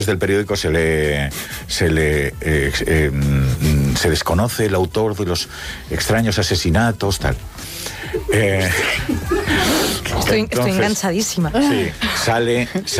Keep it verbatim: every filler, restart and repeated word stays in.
Desde el periódico se le se le eh, eh, se desconoce el autor de los extraños asesinatos, tal. Eh, estoy, entonces, estoy enganchadísima. Sí, sale, sale